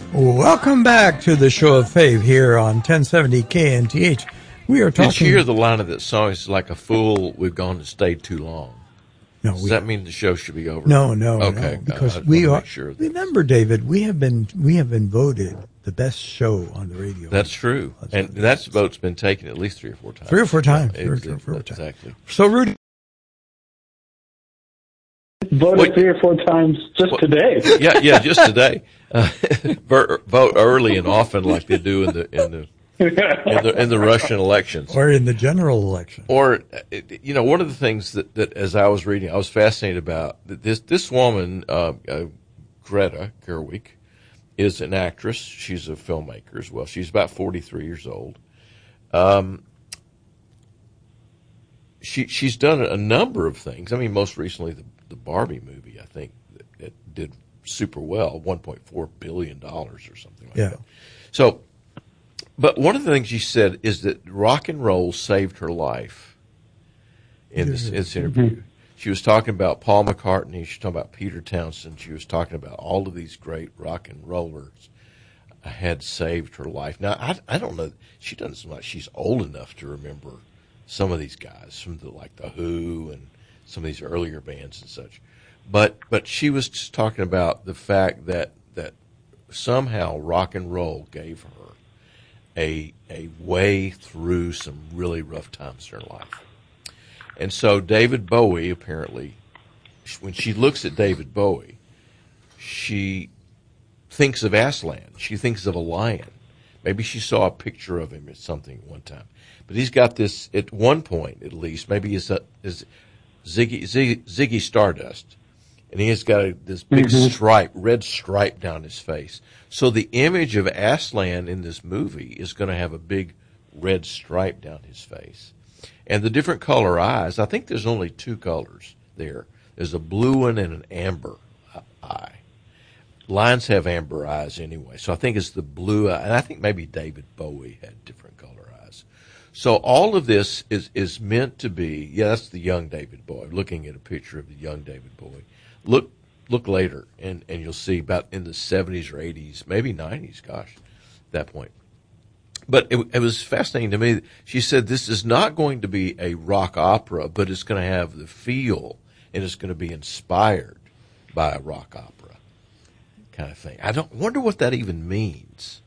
Welcome back to the Show of Faith here on 1070 KNTH. We are talking. Did you hear the line of that song? It's like a fool, we've gone and stayed too long. No, Does that mean the show should be over? No, okay, no, because we are. Sure remember, David, we have been voted the best show on the radio. That's true, and that vote's been taken at least 3 or 4 times. 3 or 4 times. Yeah, 3 or 4 times. Exactly. So, Rudy. Voted 3 or 4 times just today. Yeah, just today. Vote early and often, like they do in the Russian elections, or in the general election. Or one of the things that as I was reading, I was fascinated about this woman, Greta Gerwig, is an actress. She's a filmmaker as well. She's about 43 years old. She's done a number of things. I mean, most recently the Barbie movie, I think, that did super well, $1.4 billion or something like that. So, but one of the things she said is that rock and roll saved her life in this interview. Mm-hmm. She was talking about Paul McCartney. She was talking about Peter Townsend. She was talking about all of these great rock and rollers had saved her life. Now, I don't know. She doesn't seem like she's old enough to remember some of these guys, like the Who and some of these earlier bands and such. But she was just talking about the fact that somehow rock and roll gave her a way through some really rough times in her life. And so David Bowie, apparently, when she looks at David Bowie, she thinks of Aslan. She thinks of a lion. Maybe she saw a picture of him at something one time. But he's got this, at one point at least, maybe it's Ziggy Stardust. And he has got this big stripe, red stripe down his face. So the image of Aslan in this movie is going to have a big red stripe down his face. And the different color eyes, I think there's only 2 colors there. There's a blue one and an amber eye. Lions have amber eyes anyway, so I think it's the blue eye. And I think maybe David Bowie had different color eyes. So all of this is meant to be, that's the young David Bowie, looking at a picture of the young David Bowie. Look later, and you'll see about in the 70s or 80s, maybe 90s, gosh, at that point. But it was fascinating to me. She said this is not going to be a rock opera, but it's going to have the feel, and it's going to be inspired by a rock opera kind of thing. I don't wonder what that even means.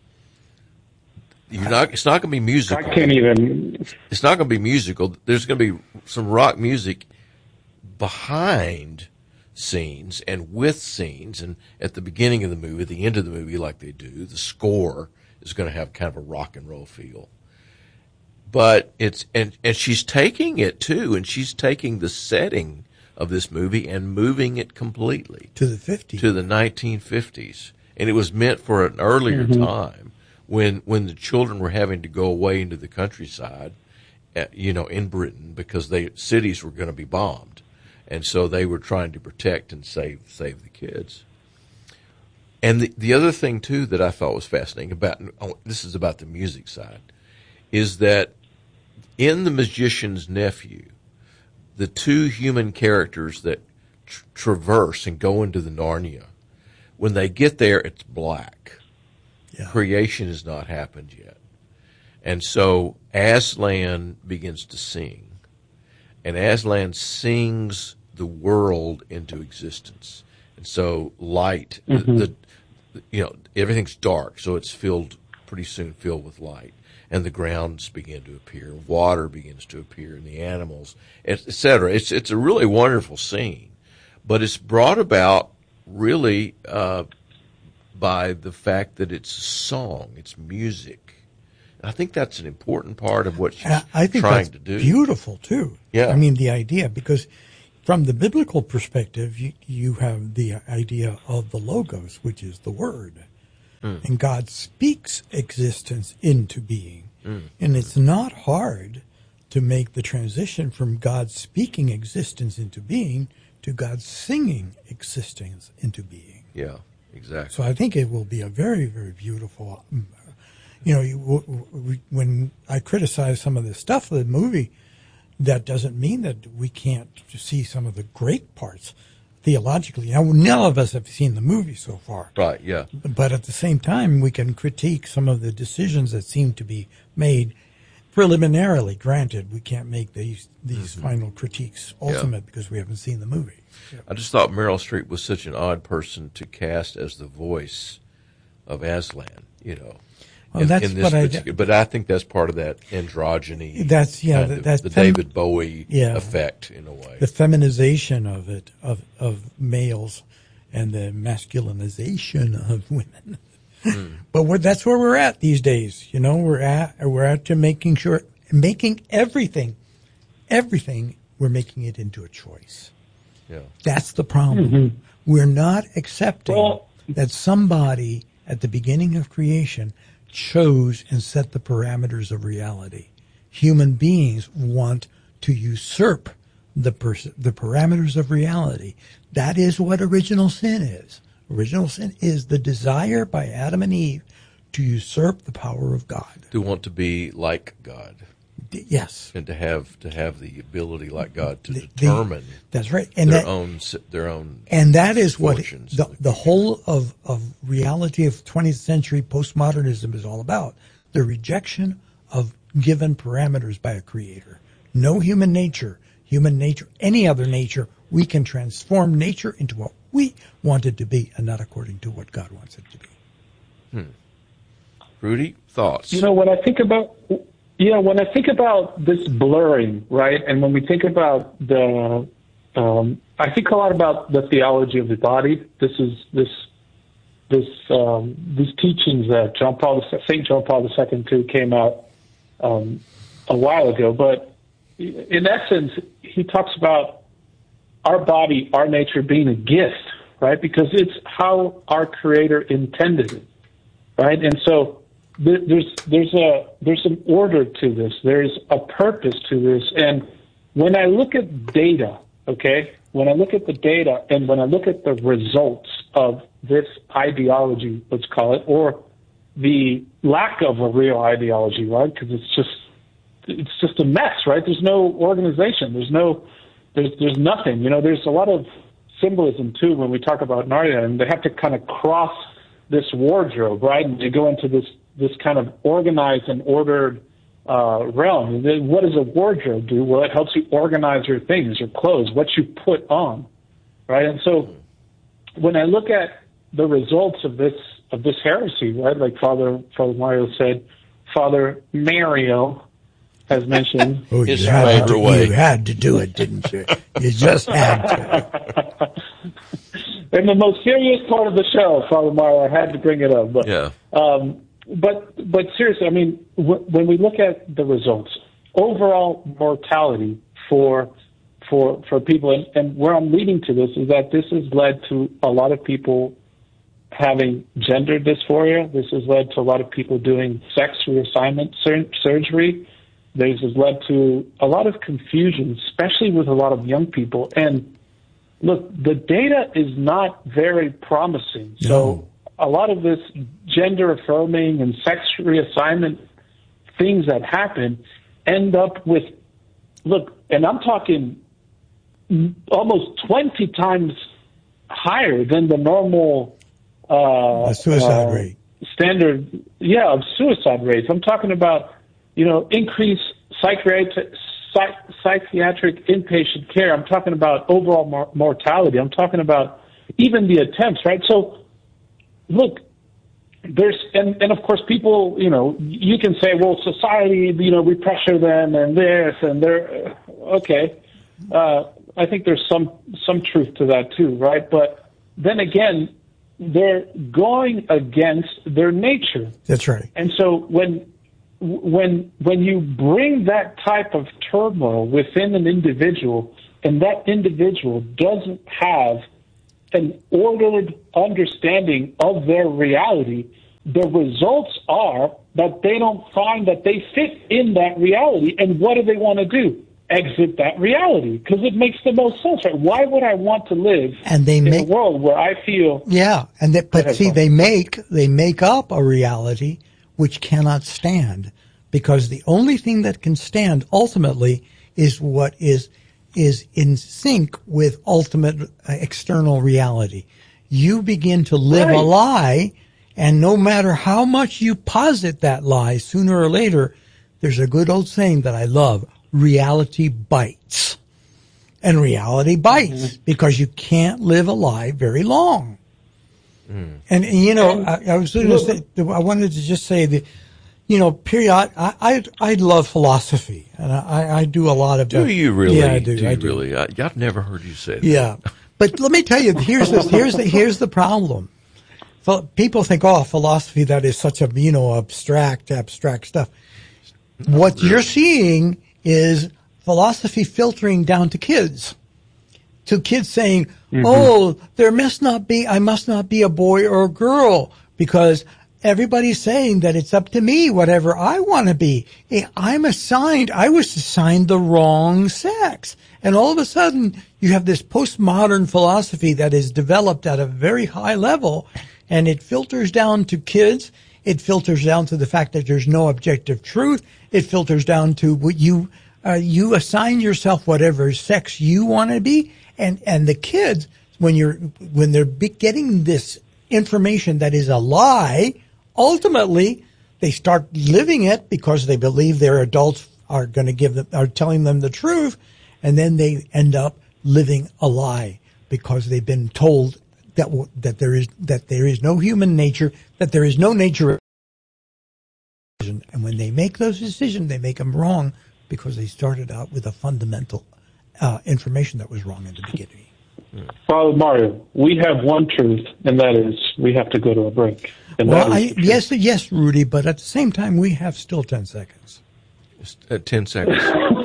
It's not going to be musical. I can't even. It's not going to be musical. There's going to be some rock music behind scenes and with scenes, and at the beginning of the movie, at the end of the movie, like they do, the score is going to have kind of a rock and roll feel. But it's and she's taking it too, and she's taking the setting of this movie and moving it completely to the 50s, to the 1950s, and it was meant for an earlier time when the children were having to go away into the countryside, in Britain, because cities were going to be bombed. And so they were trying to protect and save the kids. And the other thing, too, that I thought was fascinating this is about the music side, is that in The Magician's Nephew, the 2 human characters that traverse and go into the Narnia, when they get there, it's black. Yeah. Creation has not happened yet. And so Aslan begins to sing. And Aslan sings the world into existence. And so light, everything's dark, so it's pretty soon filled with light. And the grounds begin to appear, water begins to appear, and the animals, etc. It's a really wonderful scene. But it's brought about really by the fact that it's a song, it's music. And I think that's an important part of what she's trying to do. Beautiful, too. Yeah. I mean, the idea, because from the biblical perspective, you have the idea of the Logos, which is the Word. And God speaks existence into being. And it's not hard to make the transition from God speaking existence into being to God singing existence into being. Yeah, exactly. So I think it will be a very, very beautiful. When I criticize some of the stuff of the movie, that doesn't mean that we can't see some of the great parts theologically. Now, none of us have seen the movie so far. Right, yeah. But at the same time, we can critique some of the decisions that seem to be made preliminarily. Granted, we can't make these final critiques ultimate because we haven't seen the movie. Yeah. I just thought Meryl Streep was such an odd person to cast as the voice of Aslan, you know. Well, that's what but I think that's part of that androgyny. That's the David Bowie effect in a way. The feminization of it of males and the masculinization of women. But that's where we're at these days. You know, we're at to making everything we're making it into a choice. Yeah, that's the problem. Mm-hmm. We're not accepting that somebody at the beginning of creation chose and set the parameters of reality. Human beings want to usurp the parameters of reality. That is what original sin is. Original sin is the desire by Adam and Eve to usurp the power of God. To want to be like God. Yes. And to have the ability like God to determine that's right. And their own and that is what the whole of reality of 20th century postmodernism is all about. The rejection of given parameters by a creator. No human nature, any other nature, we can transform nature into what we want it to be and not according to what God wants it to be. Rudy, thoughts? You know, when I think about this blurring, right, and when we think about I think a lot about the theology of the body. These teachings that St. John Paul II too came out a while ago, but in essence, he talks about our body, our nature being a gift, right? Because it's how our Creator intended it, right? And so there's an order to this. There's a purpose to this. And when I look at data, okay, when I look at the data and when I look at the results of this ideology, let's call it, or the lack of a real ideology, right? Because it's just a mess, right? There's no organization. There's nothing. You know, there's a lot of symbolism too when we talk about Narnia, and they have to kind of cross this wardrobe, right? And they go into this kind of organized and ordered realm. And then what does a wardrobe do? Well, it helps you organize your things, your clothes, what you put on, right? And so when I look at the results of this heresy, right, like Father Mario said, Father Mario has mentioned. Oh, you had to do it, didn't you? You just had to. In the most serious part of the show, Father Mario, I had to bring it up. But, yeah. But seriously, I mean, when we look at the results, overall mortality for people, and where I'm leading to this is that this has led to a lot of people having gender dysphoria. This has led to a lot of people doing sex reassignment surgery. This has led to a lot of confusion, especially with a lot of young people. And look, the data is not very promising. No. So a lot of this gender affirming and sex reassignment things that happen end up with, look, and I'm talking almost 20 times higher than the normal suicide rate. Standard, of suicide rates. I'm talking about, increased psychiatric inpatient care. I'm talking about overall mortality. I'm talking about even the attempts, right? So, look, there's, and of course people, you can say, well, society, we pressure them and this and they're, okay. I think there's some truth to that too, right? But then again, they're going against their nature. That's right. And so when you bring that type of turmoil within an individual, and that individual doesn't have an ordered understanding of their reality, the results are that they don't find that they fit in that reality. And what do they want to do? Exit that reality, because it makes the most sense, right? Why would I want to live in a world where I feel... Yeah, they make up a reality which cannot stand, because the only thing that can stand ultimately is what is is in sync with ultimate external reality. You begin to live a lie, and no matter how much you posit that lie, sooner or later, there's a good old saying that I love, reality bites. And reality bites because you can't live a lie very long. And you know, I was going to say, I wanted to just say that, you know, I love philosophy, and I do a lot of. Do you really? Yeah, I do. Do you really? I've never heard you say that. Yeah, but let me tell you, here's the problem. People think, oh, philosophy, that is such a, you know, abstract stuff. What you're seeing is philosophy filtering down to kids saying, oh, I must not be a boy or a girl because everybody's saying that it's up to me, whatever I want to be. I was assigned the wrong sex. And all of a sudden you have this postmodern philosophy that is developed at a very high level, and it filters down to kids. It filters down to the fact that there's no objective truth. It filters down to what you assign yourself whatever sex you want to be, and the kids, when they're getting this information that is a lie, ultimately they start living it because they believe their adults are going to are telling them the truth, and then they end up living a lie because they've been told that there is no human nature, that there is no nature. And when they make those decisions, they make them wrong because they started out with a fundamental information that was wrong in the beginning. Father Mario, we have one truth, and that is we have to go to a break. And yes, Rudy, but at the same time, we have still 10 seconds. 10 seconds.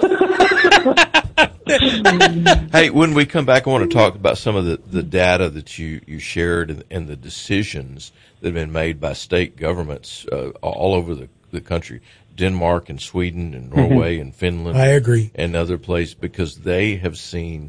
Hey, when we come back, I want to talk about some of the data that you shared and the decisions that have been made by state governments all over the country. Denmark and Sweden and Norway and Finland. I agree. And other places, because they have seen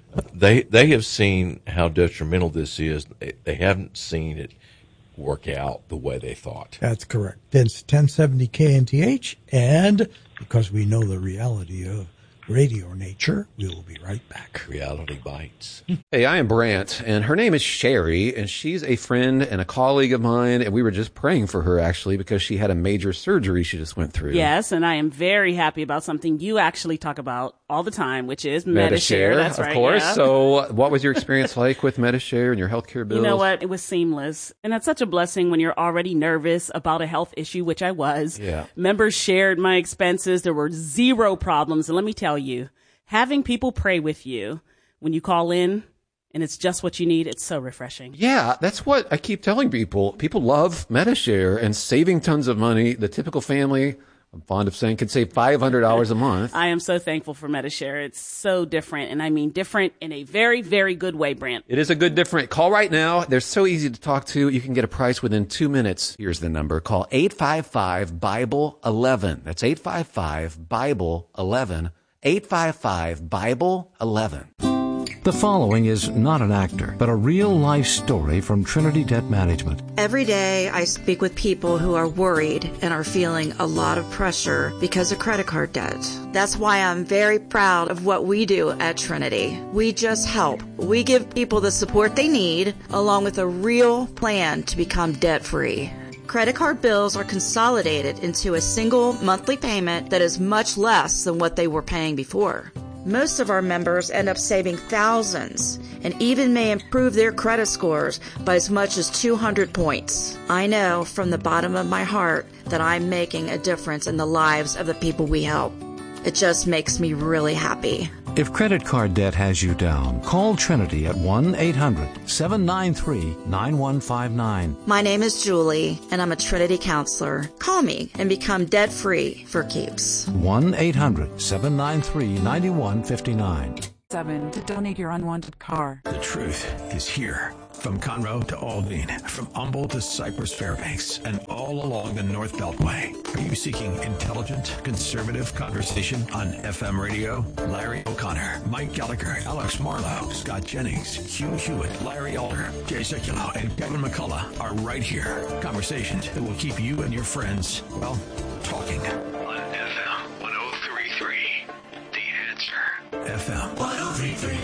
how detrimental this is. They haven't seen it work out the way they thought. That's correct. It's 1070 KNTH, and because we know the reality of radio nature, we will be right back. Reality bites. Hey, I am Brant, and her name is Sherry, and she's a friend and a colleague of mine, and we were just praying for her, actually, because she had a major surgery she just went through. Yes, and I am very happy about something you actually talk about all the time, which is Medi-Share. That's right. Of course. Yeah. So what was your experience like with Medi-Share and your healthcare bills? You know what? It was seamless. And that's such a blessing when you're already nervous about a health issue, which I was. Yeah. Members shared my expenses. There were zero problems. And let me tell you, having people pray with you when you call in and it's just what you need, it's so refreshing. Yeah, that's what I keep telling people. People love Medi-Share and saving tons of money. The typical family, I'm fond of saying, can save $500 a month. I am so thankful for Medi-Share. It's so different, and I mean different in a very, very good way, Brant. It is a good different. Call right now. They're so easy to talk to. You can get a price within 2 minutes. Here's the number. Call 855-BIBLE-11. That's 855-BIBLE-11. 855-BIBLE-11. The following is not an actor, but a real-life story from Trinity Debt Management. Every day I speak with people who are worried and are feeling a lot of pressure because of credit card debt. That's why I'm very proud of what we do at Trinity. We just help. We give people the support they need, along with a real plan to become debt-free. Credit card bills are consolidated into a single monthly payment that is much less than what they were paying before. Most of our members end up saving thousands and even may improve their credit scores by as much as 200 points. I know from the bottom of my heart that I'm making a difference in the lives of the people we help. It just makes me really happy. If credit card debt has you down, call Trinity at 1-800-793-9159. My name is Julie, and I'm a Trinity counselor. Call me and become debt-free for keeps. 1-800-793-9159. To donate your unwanted car. The truth is here. From Conroe to Aldine, from Humboldt to Cypress Fairbanks, and all along the North Beltway. Are you seeking intelligent, conservative conversation on FM radio? Larry O'Connor, Mike Gallagher, Alex Marlowe, Scott Jennings, Hugh Hewitt, Larry Alder, Jay Sekulow, and Kevin McCullough are right here. Conversations that will keep you and your friends, well, talking. On FM 103.3, The Answer. FM. 103.3